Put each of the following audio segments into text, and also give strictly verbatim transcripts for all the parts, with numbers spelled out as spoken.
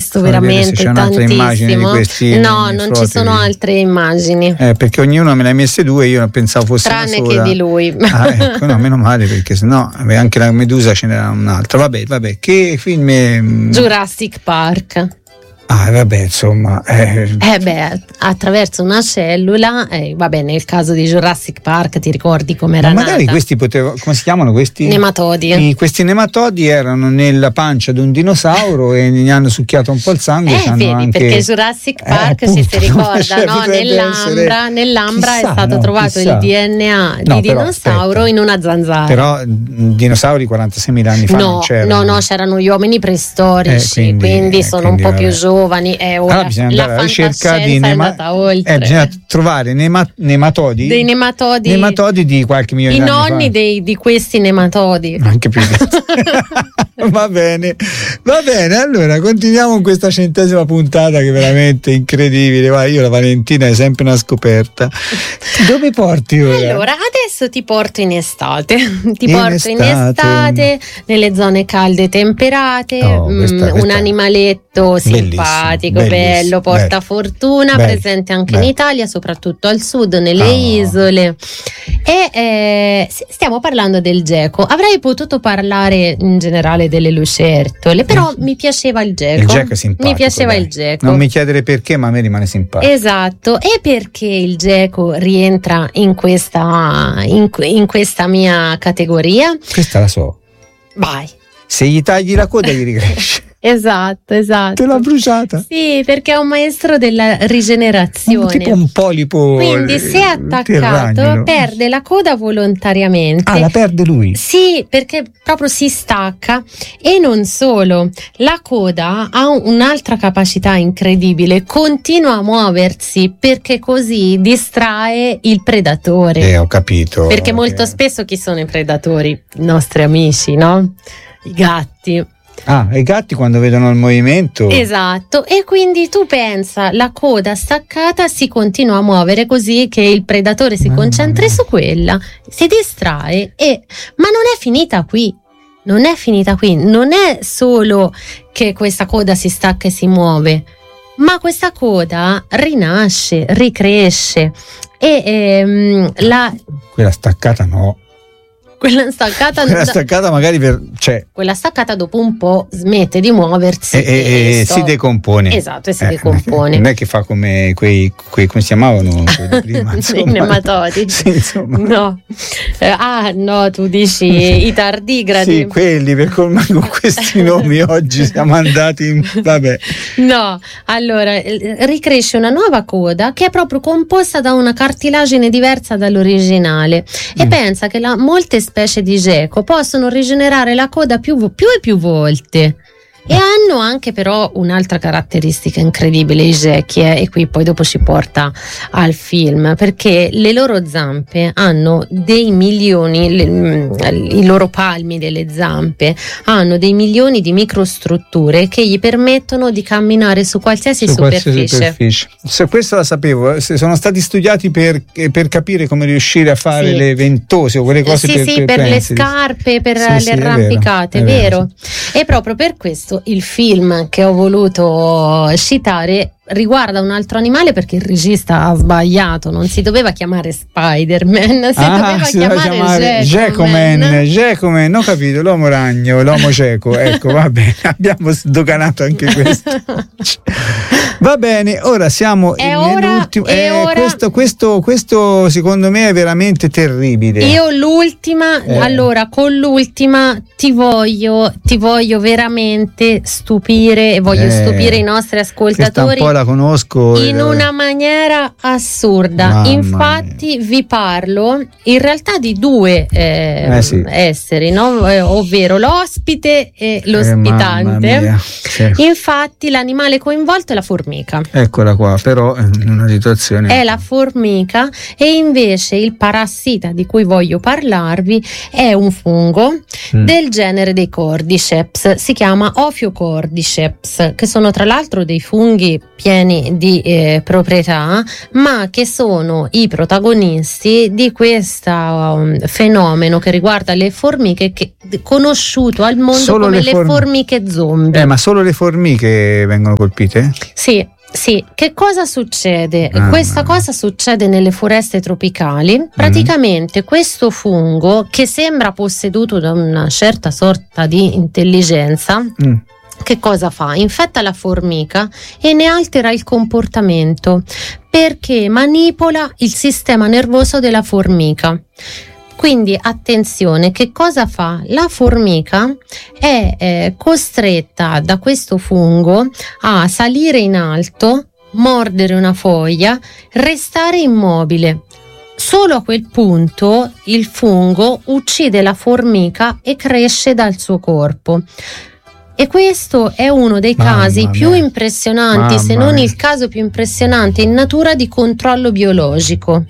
visto veramente tantissimo. Questi, no, non ci sono altre immagini. Eh, perché ognuno me ne ha messe due, io pensavo fosse tranne una sola. Che di lui. Ah, ecco, no, meno male, perché sennò anche la Medusa ce n'era un'altra. Vabbè, vabbè, che film è? Jurassic Park. Ah, vabbè, insomma. Eh. eh beh, attraverso una cellula, eh, vabbè, nel caso di Jurassic Park ti ricordi com'era Ma nata? magari questi potevano, come si chiamano questi? Nematodi. I, questi nematodi erano nella pancia di un dinosauro e gli hanno succhiato un po' il sangue. Eh, vedi, anche... perché Jurassic Park, eh, appunto, si ricorda, cioè, no? Nell'ambra, essere... nell'ambra chissà, è stato no, trovato chissà. il D N A di no, dinosauro però, in una zanzara. Però dinosauri quarantasemila anni fa no, non c'erano. No, no, c'erano gli uomini preistorici, eh, quindi, quindi eh, sono quindi, un po' vabbè. più giovani. È ora, allora bisogna andare alla ricerca di nema- eh, bisogna trovare nema- nematodi dei nematodi nematodi di qualche milione di anni fa. I nonni dei, di questi nematodi. Anche più va bene, va bene. Allora continuiamo con questa centesima puntata che è veramente incredibile. Va, io la Valentina è sempre una scoperta. Dove porti ora? Allora adesso ti porto in estate. Ti in porto estate. in estate nelle zone calde temperate. Oh, questa, mh, questa un animaletto simpatico, bellissimo, bello, porta bello, fortuna, bello, presente anche bello. in Italia, soprattutto al sud, nelle oh. isole. E eh, stiamo parlando del geco. Avrei potuto parlare in generale delle lucertole, però mi piaceva il geco. Il geco è simpatico. Mi piaceva dai. il geco. Non mi chiedere perché, ma a me rimane simpatico. Esatto. E perché il geco rientra in questa, in, in questa mia categoria? Questa la so. Vai. Se gli tagli la coda gli ricresce. Esatto, esatto. Te l'ho bruciata. Sì, perché è un maestro della rigenerazione. Un, tipo un polipo. Quindi se è attaccato terragnolo. perde la coda volontariamente. Ah, la perde lui? Sì, perché proprio si stacca. E non solo, la coda ha un'altra capacità incredibile, continua a muoversi perché così distrae il predatore. Eh, ho capito. Perché molto okay. spesso chi sono i predatori? I nostri amici, no? I gatti. Ah, i gatti quando vedono il movimento. Esatto, e quindi tu pensa, la coda staccata si continua a muovere così che il predatore si concentri su quella, si distrae e ma non è finita qui. Non è finita qui, non è solo che questa coda si stacca e si muove, ma questa coda rinasce, ricresce e ehm, la quella staccata no. Quella staccata, quella staccata magari per, cioè, quella staccata dopo un po' smette di muoversi e, e, e sto... si decompone. Esatto, e si eh, decompone. Non è che fa come quei, quei come si chiamavano quelli prima, i nematodi. Sì, insomma. No. Eh, ah, no, tu dici i tardigradi. Sì, quelli, per con questi nomi oggi siamo andati in... vabbè. No, allora ricresce una nuova coda che è proprio composta da una cartilagine diversa dall'originale e mm. pensa che la, molte specie di geco possono rigenerare la coda più, più e più volte e hanno anche però un'altra caratteristica incredibile i gechi eh, e qui poi dopo ci porta al film perché le loro zampe hanno dei milioni le, i loro palmi delle zampe hanno dei milioni di microstrutture che gli permettono di camminare su qualsiasi su superficie. Qualsiasi superficie. Se questo la sapevo, se sono stati studiati per, per capire come riuscire a fare sì. le ventose o quelle cose sì, per, sì, per, per le pensi. scarpe, per sì, le sì, arrampicate, è vero, è vero? vero. E proprio per questo il film che ho voluto citare riguarda un altro animale perché il regista ha sbagliato, non si doveva chiamare Spider-Man, si ah, doveva si chiamare, chiamare Gecoman. Gecoman, ho capito, l'uomo ragno, l'uomo cieco, ecco, va bene, abbiamo sdoganato anche questo. Va bene, ora siamo è nell'ultimo. Ora, eh, ora, questo, questo, questo secondo me è veramente terribile. Io l'ultima, eh. allora con l'ultima ti voglio, ti voglio veramente stupire e voglio eh. stupire i nostri ascoltatori. Questa un po' la conosco. In una maniera assurda. Mamma Infatti mia. vi parlo in realtà di due eh, eh sì. esseri, no? eh, ovvero l'ospite e l'ospitante. Eh, sì. Infatti l'animale coinvolto è la formica. formica. Eccola qua, però in una situazione... È la formica, e invece il parassita di cui voglio parlarvi è un fungo mm. del genere dei Cordyceps, si chiama Ophiocordyceps, che sono tra l'altro dei funghi pieni di eh, proprietà, ma che sono i protagonisti di questo um, fenomeno che riguarda le formiche, che conosciuto al mondo solo come le, le form- formiche zombie. Eh, ma solo le formiche vengono colpite? Sì. Sì, che cosa succede? Ah, Questa cosa succede nelle foreste tropicali. Praticamente mm. questo fungo, che sembra posseduto da una certa sorta di intelligenza, mm. che cosa fa? Infetta la formica e ne altera il comportamento, perché manipola il sistema nervoso della formica. Quindi attenzione, che cosa fa? La formica è eh, costretta da questo fungo a salire in alto, mordere una foglia, restare immobile. Solo a quel punto il fungo uccide la formica e cresce dal suo corpo. E questo è uno dei Mamma casi mia. più impressionanti, Mamma se non mia. il caso più impressionante in natura di controllo biologico.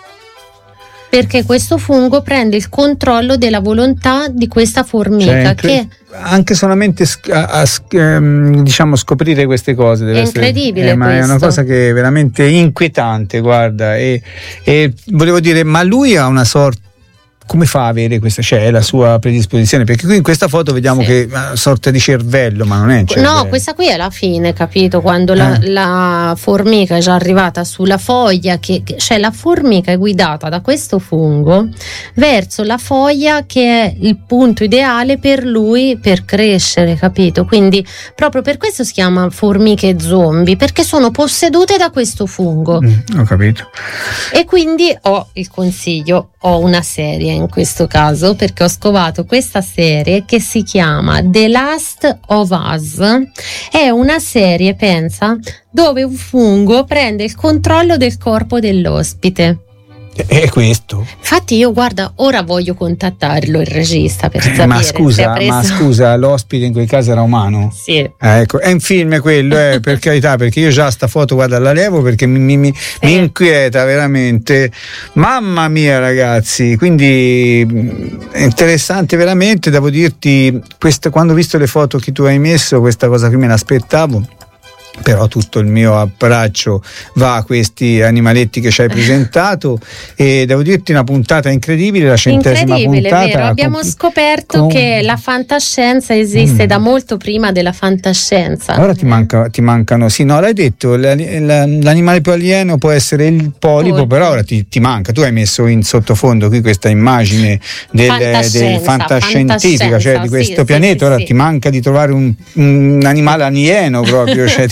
Perché questo fungo prende il controllo della volontà di questa formica, cioè, che anche solamente a, a, diciamo scoprire queste cose deve è incredibile, essere, eh, ma questo. è una cosa che è veramente inquietante, guarda, e, e volevo dire, ma lui ha una sorta, come fa a avere questa, cioè la sua predisposizione? Perché qui in questa foto vediamo sì. che è una sorta di cervello, ma non è cervello. No, questa qui è la fine, capito? Quando eh. la, la formica è già arrivata sulla foglia, che, che, cioè la formica è guidata da questo fungo verso la foglia, che è il punto ideale per lui per crescere, capito? Quindi proprio per questo si chiama formiche zombie, perché sono possedute da questo fungo. Mm, ho capito. E quindi ho il consiglio, ho una serie in questo caso, perché ho scovato questa serie che si chiama The Last of Us. È una serie, pensa, dove un fungo prende il controllo del corpo dell'ospite. È questo. Infatti io, guarda, ora voglio contattarlo, il regista, per sapere. Ma scusa, preso... ma scusa, l'ospite in quel caso era umano? Sì. Eh, ecco, è un film quello, eh, per carità, perché io già sta foto, guarda, la levo perché mi, mi, mi, sì. mi inquieta veramente. Mamma mia, ragazzi, quindi è interessante veramente, devo dirti, questa, quando ho visto le foto che tu hai messo, questa cosa qui me l'aspettavo. Però tutto il mio abbraccio va a questi animaletti che ci hai presentato, e devo dirti una puntata incredibile, la centesima incredibile, puntata. Vero. Abbiamo con, scoperto con... che la fantascienza esiste mm. da molto prima della fantascienza. Ora ti, manca, ti mancano, sì, no, l'hai detto, l'animale più alieno può essere il polipo, polipo. Però ora ti, ti manca. Tu hai messo in sottofondo qui questa immagine del, del fantascientifica, cioè di questo sì, pianeta, sì, ora sì. ti manca di trovare un, un animale alieno proprio, cioè,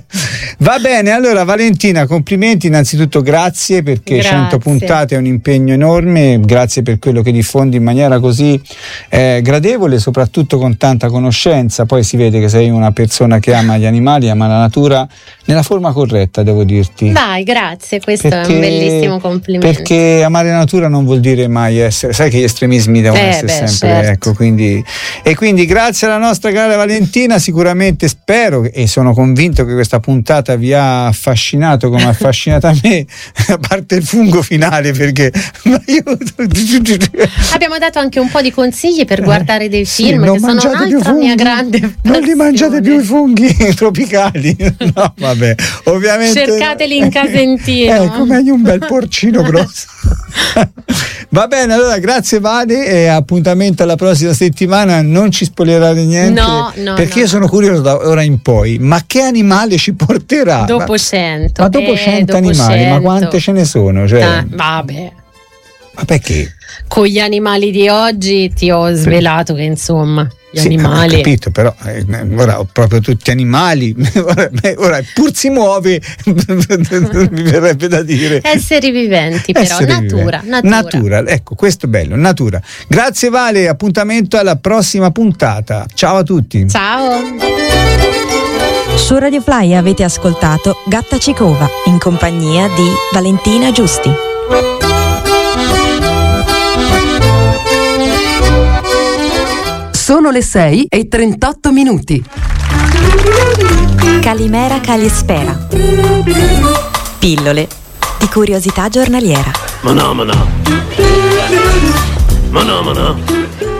va bene. Allora Valentina, complimenti, innanzitutto grazie, perché grazie. cento puntate è un impegno enorme, grazie per quello che diffondi in maniera così eh, gradevole, soprattutto con tanta conoscenza. Poi si vede che sei una persona che ama gli animali, ama la natura nella forma corretta, devo dirti. Dai, grazie, questo perché, è un bellissimo complimento. Perché amare la natura non vuol dire mai essere, sai che gli estremismi devono eh, essere beh, sempre certo. ecco, quindi, e quindi grazie alla nostra cara Valentina, sicuramente spero e sono convinto che questa puntata vi ha affascinato come ha affascinato a me, a parte il fungo finale, perché ma io... abbiamo dato anche un po' di consigli per guardare dei sì, film che sono un'altra mia grande passione. Non li mangiate più i funghi tropicali, no vabbè, ovviamente cercateli in Casentino, ecco, meglio un bel porcino grosso. Va bene, allora grazie Vale, e appuntamento alla prossima settimana. Non ci spoilerare niente, no, no, perché no. io sono curioso da ora in poi, ma che animale ci porterà? Dopo cento. Ma dopo eh, cento dopo animali, cento. ma quante ce ne sono? Cioè, ah, vabbè. Ma perché? Con gli animali di oggi ti ho svelato che insomma gli sì, animali. Ho capito, però eh, ora ho proprio tutti animali, ora, ora pur si muove, mi verrebbe da dire. Esseri viventi, però, Esseri natura, viventi. natura. Natura, ecco, questo è bello, natura. Grazie Vale, appuntamento alla prossima puntata. Ciao a tutti. Ciao. Su Radio Fly avete ascoltato Gatta Cicova in compagnia di Valentina Giusti. Sono le sei e trentotto minuti. Calimera Calispera. Pillole di curiosità giornaliera. Ma no, ma no. Ma no, ma no.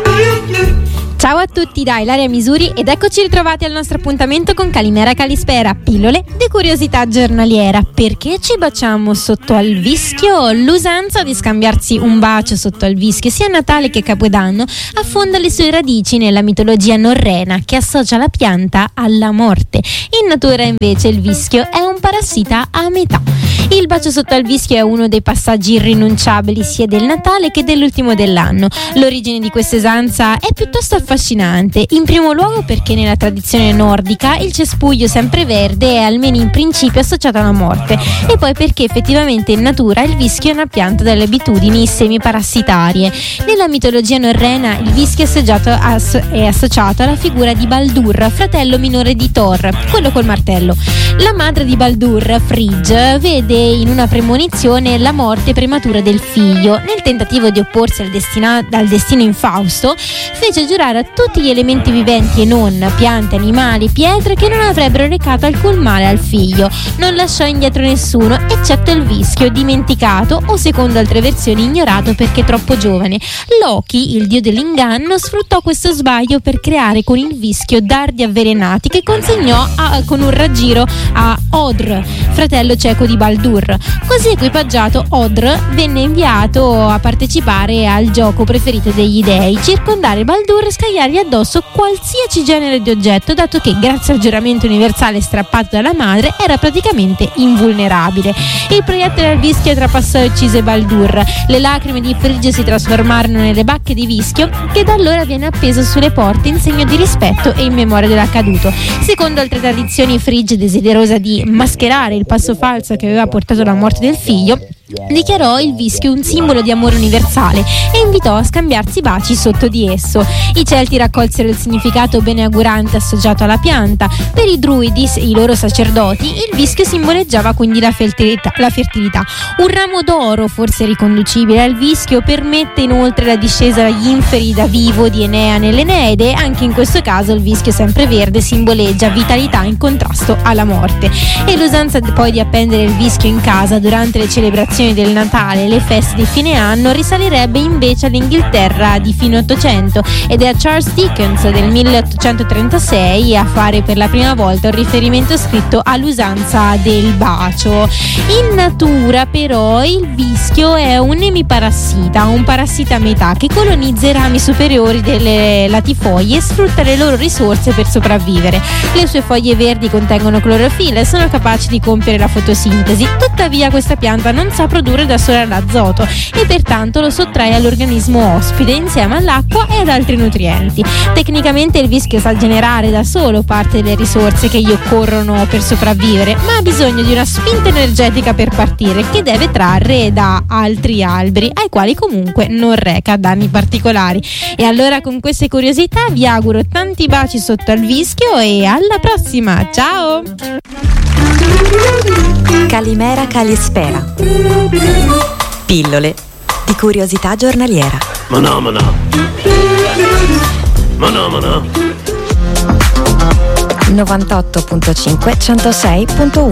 Ciao a tutti da Ilaria Misuri ed eccoci ritrovati al nostro appuntamento con Calimera Calispera, pillole di curiosità giornaliera. Perché ci baciamo sotto al vischio? L'usanza di scambiarsi un bacio sotto al vischio sia a Natale che a Capodanno affonda le sue radici nella mitologia norrena che associa la pianta alla morte. In natura invece il vischio è un parassita a metà. Il bacio sotto al vischio è uno dei passaggi irrinunciabili sia del Natale che dell'ultimo dell'anno. L'origine di questa usanza è piuttosto affascinante, in primo luogo perché nella tradizione nordica il cespuglio sempreverde è almeno in principio associato alla morte, e poi perché effettivamente in natura il vischio è una pianta dalle abitudini semiparassitarie. Nella mitologia norrena il vischio è associato, asso- è associato alla figura di Baldur, fratello minore di Thor, quello col martello. La madre di Baldur, Frigg, vede in una premonizione la morte prematura del figlio. Nel tentativo di opporsi al, destina- al destino infausto, fece giurare a tutti gli elementi viventi e non, piante, animali, pietre, che non avrebbero recato alcun male al figlio. Non lasciò indietro nessuno, eccetto il vischio, dimenticato o, secondo altre versioni, ignorato perché troppo giovane. Loki, il dio dell'inganno, sfruttò questo sbaglio per creare con il vischio dardi avvelenati che consegnò a, con un raggiro a Odr, fratello cieco di Baldur. Così equipaggiato, Odr venne inviato a partecipare al gioco preferito degli dei, circondare Baldur e scagliargli addosso qualsiasi genere di oggetto, dato che grazie al giuramento universale strappato dalla madre era praticamente invulnerabile. Il proiettile al vischio trapassò e uccise Baldur. Le lacrime di Frigg si trasformarono nelle bacche di vischio, che da allora viene appeso sulle porte in segno di rispetto e in memoria dell'accaduto. Secondo altre tradizioni, Frigg, desiderosa di mascherare il passo falso che aveva portato alla morte del figlio, dichiarò il vischio un simbolo di amore universale e invitò a scambiarsi baci sotto di esso. I Celti raccolsero il significato beneaugurante associato alla pianta. Per i druidi, i loro sacerdoti, il vischio simboleggiava quindi la fertilità, la fertilità. Un ramo d'oro, forse riconducibile al vischio, permette inoltre la discesa agli inferi da vivo di Enea nell'Eneide. Anche in questo caso il vischio sempreverde simboleggia vitalità in contrasto alla morte. E l'usanza poi di appendere il vischio in casa durante le celebrazioni del Natale e le feste di fine anno risalirebbe invece all'Inghilterra di fine Ottocento, ed è a Charles Dickens del milleottocentotrentasei a fare per la prima volta un riferimento scritto all'usanza del bacio. In natura però il vischio è un emiparassita, un parassita a metà che colonizza i rami superiori delle latifoglie e sfrutta le loro risorse per sopravvivere. Le sue foglie verdi contengono clorofilla e sono capaci di compiere la fotosintesi. Tuttavia questa pianta non sa produrre da sola l'azoto e pertanto lo sottrae all'organismo ospite insieme all'acqua e ad altri nutrienti. Tecnicamente il vischio sa generare da solo parte delle risorse che gli occorrono per sopravvivere, ma ha bisogno di una spinta energetica per partire, che deve trarre da altri alberi, ai quali comunque non reca danni particolari. E allora con queste curiosità vi auguro tanti baci sotto al vischio e alla prossima, ciao! Calimera Calispera. Pillole di curiosità giornaliera. Ma no, ma no. Ma no, ma no. novantotto virgola cinque centosei virgola uno